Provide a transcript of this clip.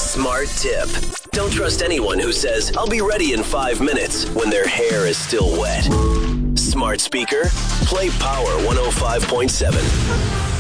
Smart tip. Don't trust anyone who says, I'll be ready in 5 minutes when their hair is still wet. Smart speaker, play Power 105.7.